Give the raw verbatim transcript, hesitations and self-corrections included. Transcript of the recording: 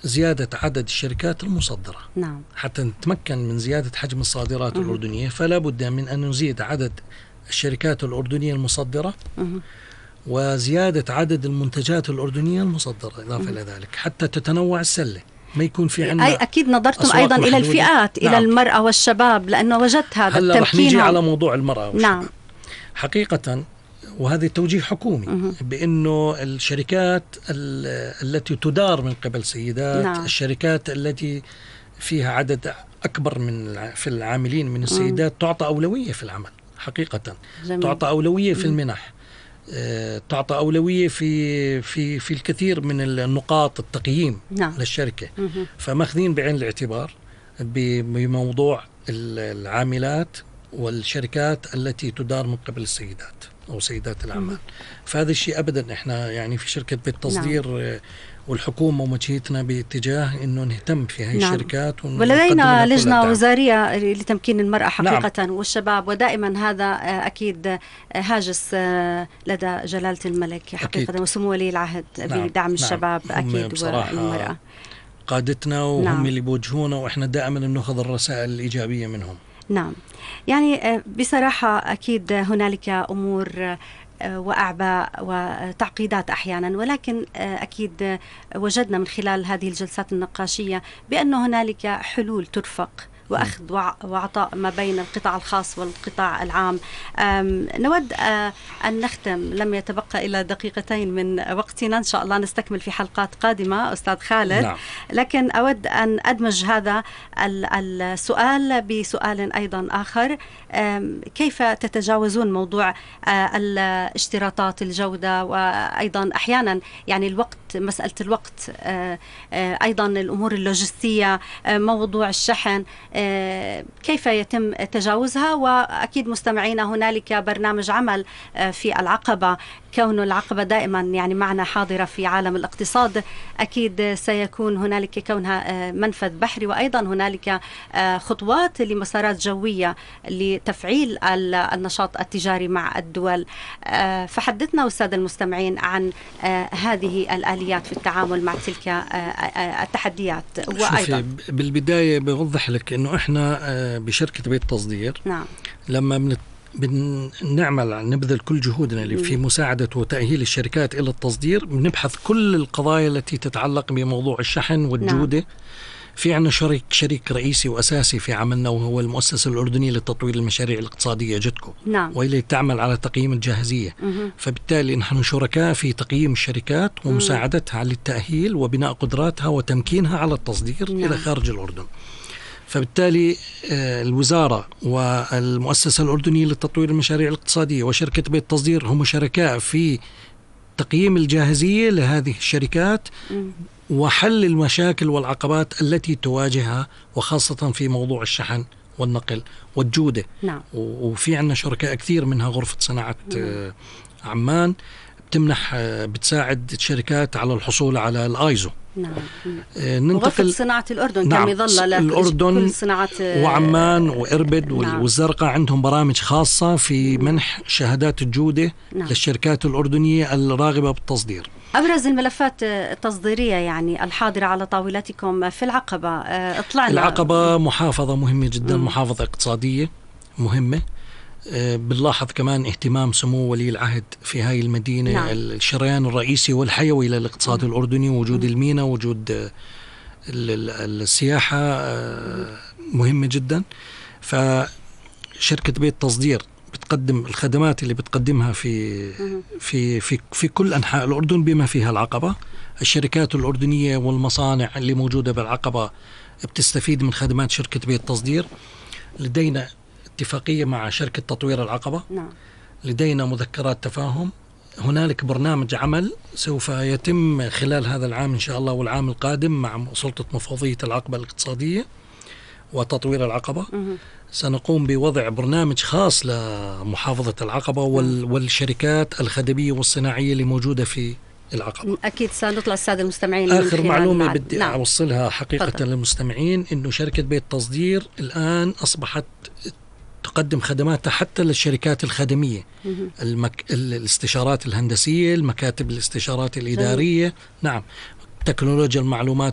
زيادة عدد الشركات المصدرة. نعم. حتى نتمكن من زيادة حجم الصادرات مه. الأردنية، فلا بد من أن نزيد عدد الشركات الأردنية المصدرة مه. وزيادة عدد المنتجات الأردنية المصدرة إضافة إلى ذلك حتى تتنوع السلة، ما يكون في عندنا. أي أكيد نظرتم أيضا إلى الفئات، نعم. إلى المرأة والشباب، لأنه وجدت هذا هلا رح نيجي على موضوع المرأة والشباب. نعم. حقيقة وهذا توجيه حكومي مه. بأنه الشركات التي تدار من قبل سيدات، نعم. الشركات التي فيها عدد أكبر من في العاملين من السيدات مه. تعطى أولوية في العمل. حقيقة جميل. تعطى أولوية في المنح، تعطى أولوية في في في الكثير من النقاط التقييم، نعم. للشركة مه. فماخذين بعين الاعتبار بموضوع العاملات والشركات التي تدار من قبل السيدات أو سيدات الأعمال. فهذا الشيء أبدا إحنا يعني في شركة بيت تصدير، نعم. والحكومة ومجهتنا باتجاه إنه نهتم في هذه، نعم. الشركات، ولدينا لجنة وزارية لتمكين المرأة حقيقة، نعم. والشباب، ودائما هذا أكيد هاجس لدى جلالة الملك حقيقة أكيد. وسمو ولي العهد، نعم. بدعم نعم. الشباب أكيد والمرأة قادتنا، وهم نعم. اللي بوجهونا، وإحنا دائما نأخذ الرسائل الإيجابية منهم. نعم. يعني بصراحة أكيد هنالك أمور وأعباء وتعقيدات أحيانا، ولكن أكيد وجدنا من خلال هذه الجلسات النقاشية بأن هنالك حلول ترفق وأخذ وعطاء ما بين القطاع الخاص والقطاع العام. نود أن نختم، لم يتبقى إلا دقيقتين من وقتنا، إن شاء الله نستكمل في حلقات قادمة أستاذ خالد. نعم. لكن أود أن أدمج هذا السؤال بسؤال أيضا آخر، كيف تتجاوزون موضوع الاشتراطات الجودة، وأيضا أحيانا يعني الوقت، مسألة الوقت، أيضا الأمور اللوجستية، موضوع الشحن، كيف يتم تجاوزها؟ وأكيد مستمعينا هنالك برنامج عمل في العقبة، كون العقبة دائما يعني معنا حاضرة في عالم الاقتصاد، أكيد سيكون هنالك كونها منفذ بحري، وأيضا هنالك خطوات لمسارات جوية لتفعيل النشاط التجاري مع الدول. فحدثنا أستاذ المستمعين عن هذه الآليات في التعامل مع تلك التحديات. وأيضا بالبداية بوضح لك أنه إحنا بشركة بيت تصدير، نعم. لما بنت بنعمل نبذل كل جهودنا اللي في مساعدة وتأهيل الشركات إلى التصدير، بنبحث كل القضايا التي تتعلق بموضوع الشحن والجودة. نعم. في عنا شريك شريك رئيسي وأساسي في عملنا، وهو المؤسسة الأردنية لتطوير المشاريع الاقتصادية جدكو، نعم. وهي تعمل على تقييم الجاهزية. مه. فبالتالي نحن شركاء في تقييم الشركات ومساعدتها للتأهيل وبناء قدراتها وتمكينها على التصدير، نعم. إلى خارج الأردن. فبالتالي الوزارة والمؤسسة الأردنية لتطوير المشاريع الاقتصادية وشركة بيت تصدير هم شركاء في تقييم الجاهزية لهذه الشركات وحل المشاكل والعقبات التي تواجهها، وخاصة في موضوع الشحن والنقل والجودة. نعم. وفي عنا شركاء كثير منها غرفة صناعة نعم. عمان بتمنح بتساعد الشركات على الحصول على الآيزو. نعم. وغرفة صناعة الأردن، نعم. كم يظل الأردن وعمان وإربد، نعم. والزرقاء عندهم برامج خاصة في منح شهادات الجودة، نعم. للشركات الأردنية الراغبة بالتصدير. أبرز الملفات التصديرية يعني الحاضرة على طاولتكم في العقبة، اطلعنا. العقبة محافظة مهمة جدا، م. محافظة اقتصادية مهمة. بنلاحظ كمان اهتمام سمو ولي العهد في هاي المدينة، نعم. الشريان الرئيسي والحيوي للاقتصاد م. الأردني، وجود الميناء، وجود السياحة مهمة جدا. فشركة بيت تصدير بتقدم الخدمات اللي بتقدمها في في في في كل أنحاء الأردن بما فيها العقبة. الشركات الأردنية والمصانع اللي موجودة بالعقبة بتستفيد من خدمات شركة بيت تصدير. لدينا اتفاقية مع شركة تطوير العقبة، نعم. لدينا مذكرات تفاهم. هنالك برنامج عمل سوف يتم خلال هذا العام إن شاء الله والعام القادم مع سلطة مفوضية العقبة الاقتصادية وتطوير العقبة. م- سنقوم بوضع برنامج خاص لمحافظة العقبة وال- والشركات الخدمية والصناعية اللي موجودة في العقبة. أكيد سنطلع السادة المستمعين. آخر معلومة بدي نعم. أوصلها حقيقة فضل. للمستمعين إنه شركة بيت تصدير الآن أصبحت تقدم خدماتها حتى للشركات الخدمية، المك... الاستشارات الهندسية، المكاتب الاستشارات الإدارية، جميل. نعم، تكنولوجيا المعلومات